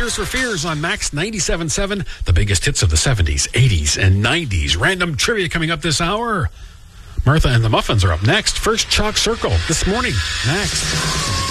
Tears for Fears on Max 97.7. The biggest hits of the 70s, 80s, and 90s. Random trivia coming up this hour. Martha and the Muffins are up next. First, Chalk Circle this morning. Next.